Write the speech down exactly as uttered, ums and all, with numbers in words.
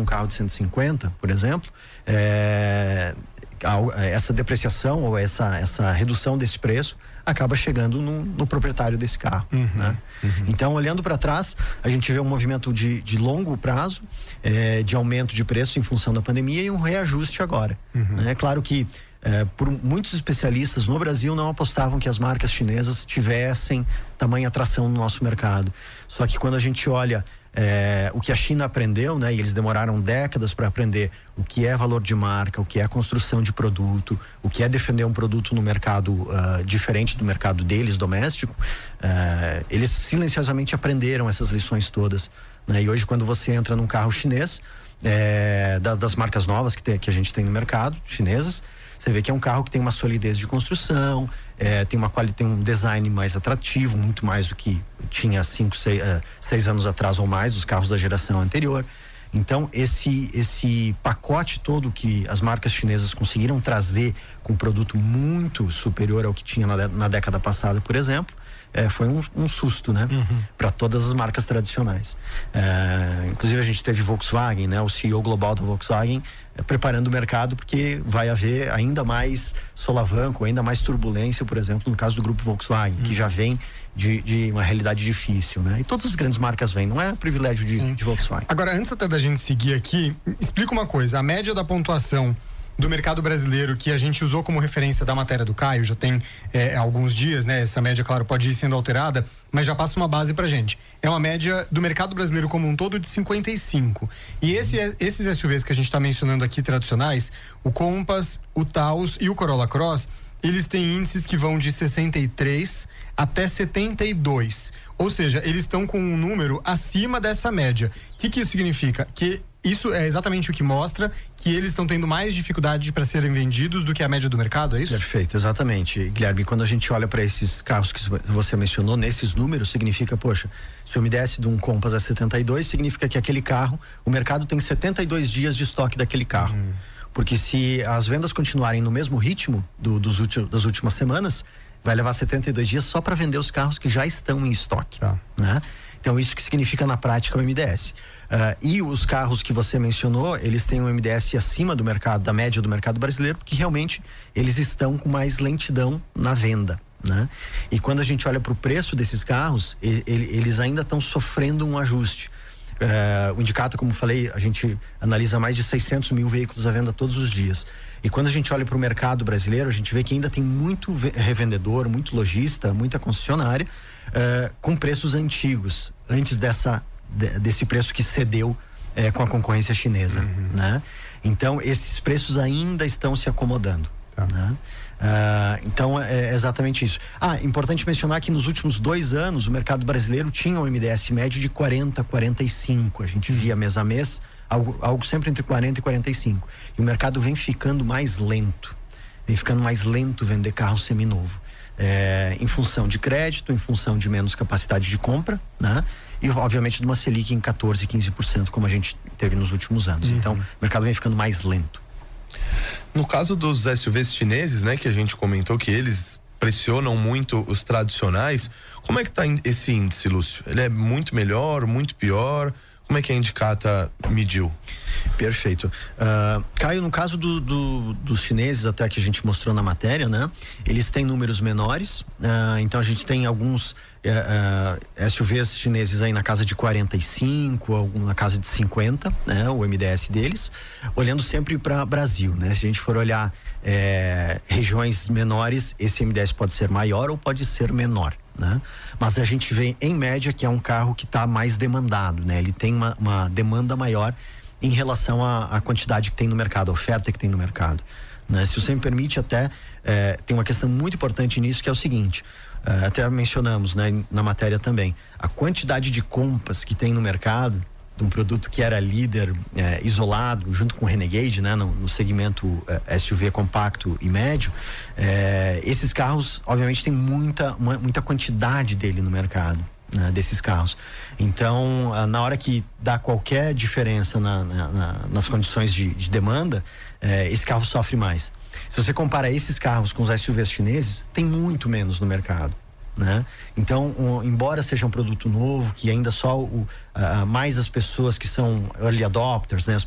um carro de cento e cinquenta, por exemplo, é, essa depreciação ou essa, essa redução desse preço acaba chegando no, no proprietário desse carro, uhum, né? Uhum. Então, olhando para trás, a gente vê um movimento de, de longo prazo, é, de aumento de preço em função da pandemia e um reajuste agora. Uhum. É claro que É, por muitos especialistas no Brasil não apostavam que as marcas chinesas tivessem tamanha atração no nosso mercado. Só que quando a gente olha é, o que a China aprendeu, né, e eles demoraram décadas para aprender o que é valor de marca, o que é construção de produto, o que é defender um produto no mercado uh, diferente do mercado deles, doméstico, uh, eles silenciosamente aprenderam essas lições todas, né? E hoje, quando você entra num carro chinês, é, das, das marcas novas que, tem, que a gente tem no mercado, chinesas, você vê que é um carro que tem uma solidez de construção, é, tem, uma quali, tem um design mais atrativo, muito mais do que tinha cinco, seis, uh, seis anos atrás ou mais, os carros da geração anterior. Então, esse, esse pacote todo que as marcas chinesas conseguiram trazer com um produto muito superior ao que tinha na, na década passada, por exemplo, É, foi um, um susto, né? Uhum. Para todas as marcas tradicionais. É, inclusive a gente teve Volkswagen, né? O C E O global da Volkswagen é, preparando o mercado porque vai haver ainda mais solavanco, ainda mais turbulência, por exemplo, no caso do grupo Volkswagen, uhum, que já vem de, de uma realidade difícil, né? E todas as grandes marcas vêm, não é privilégio de, de Volkswagen. Agora, antes até da gente seguir aqui, explica uma coisa, a média da pontuação do mercado brasileiro que a gente usou como referência da matéria do Caio, já tem é, alguns dias, né? Essa média, claro, pode ir sendo alterada, mas já passa uma base pra gente. É uma média do mercado brasileiro como um todo de cinquenta e cinco. E esse, esses S U Vs que a gente tá mencionando aqui, tradicionais, o Compass, o Taos e o Corolla Cross, eles têm índices que vão de sessenta e três até setenta e dois. Ou seja, eles estão com um número acima dessa média. O que que isso significa? Que isso é exatamente o que mostra que eles estão tendo mais dificuldade para serem vendidos do que a média do mercado, é isso? Perfeito, exatamente. Guilherme, quando a gente olha para esses carros que você mencionou, nesses números, significa, poxa, se eu me desse de um Compass a setenta e dois, significa que aquele carro, o mercado tem setenta e dois dias de estoque daquele carro. Hum. Porque se as vendas continuarem no mesmo ritmo do, dos últimos, das últimas semanas, vai levar setenta e dois dias só para vender os carros que já estão em estoque, tá, né? Então, isso que significa na prática o M D S. Uh, e os carros que você mencionou, eles têm um M D S acima do mercado, da média do mercado brasileiro, porque realmente eles estão com mais lentidão na venda, né? E quando a gente olha para o preço desses carros, ele, eles ainda estão sofrendo um ajuste. Uh, o Indicator, como falei, a gente analisa mais de seiscentos mil veículos à venda todos os dias. E quando a gente olha para o mercado brasileiro, a gente vê que ainda tem muito revendedor, muito lojista, muita concessionária, uh, com preços antigos, antes dessa, de, desse preço que cedeu uh, com a concorrência chinesa, uhum, né? Então, esses preços ainda estão se acomodando, tá, né? Uh, então é exatamente isso. Ah, importante mencionar que nos últimos dois anos o mercado brasileiro tinha um M D S médio de quarenta, quarenta e cinco. A gente via mês a mês algo, algo sempre entre quarenta e quarenta e cinco. E o mercado vem ficando mais lento, vem ficando mais lento vender carro seminovo, é, em função de crédito, em função de menos capacidade de compra, né? E obviamente de uma Selic em quatorze, quinze por cento como a gente teve nos últimos anos. Uhum. Então o mercado vem ficando mais lento. No caso dos S U Vs chineses, né, que a gente comentou que eles pressionam muito os tradicionais, como é que tá esse índice, Lúcio? Ele é muito melhor, muito pior? Como é que a Indicata mediu? Perfeito. Uh, Caio, no caso do, do, dos chineses, até que a gente mostrou na matéria, né? Eles têm números menores, uh, então a gente tem alguns uh, uh, S U Vs chineses aí na casa de quarenta e cinco, algum na casa de cinquenta, né? O M D S deles, olhando sempre para Brasil, né? Se a gente for olhar é, regiões menores, esse M D S pode ser maior ou pode ser menor, né? Mas a gente vê em média que é um carro que está mais demandado, né? Ele tem uma, uma demanda maior em relação à, à quantidade que tem no mercado, a oferta que tem no mercado, né? Se você me permite, até é, tem uma questão muito importante nisso, que é o seguinte, é, até mencionamos, né, na matéria também, a quantidade de Compass que tem no mercado de um produto que era líder é, isolado, junto com o Renegade, né, no, no segmento é, S U V compacto e médio, é, esses carros obviamente tem muita, uma, muita quantidade dele no mercado, né, desses carros. Então, na hora que dá qualquer diferença na, na, na, nas condições de, de demanda, eh, esse carro sofre mais. Se você compara esses carros com os S U Vs chineses, tem muito menos no mercado, né? Então, um, embora seja um produto novo, que ainda só o, uh, mais as pessoas que são early adopters, né, as,